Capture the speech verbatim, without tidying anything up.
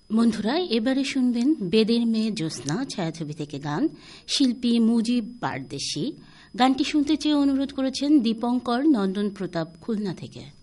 বন্ধুরা, এবারে শুনবেন বেদের মেয়ে জ্যোৎস্না ছায়াছবি থেকে গান, শিল্পী মুজিব পারদেশী। গানটি শুনতে চেয়ে অনুরোধ করেছেন দীপঙ্কর নন্দন প্রতাপ খুলনা থেকে।